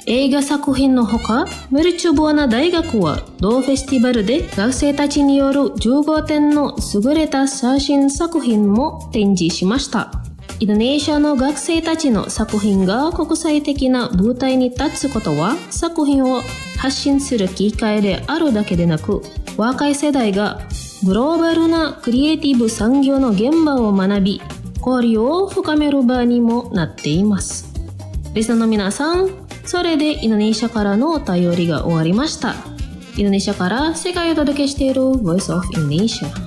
映画作品のほか、メルチュボアナ大学は同フェスティバルで学生たちによる15点の優れた写真作品も展示しました。インドネシアの学生たちの作品が国際的な舞台に立つことは、作品を発信する機会であるだけでなく、若い世代がグローバルなクリエイティブ産業の現場を学び、交流を深める場にもなっています。リスナーの皆さん、それでインドネシアからのお便りが終わりました。インドネシアから世界をお届けしている Voice of Indonesia。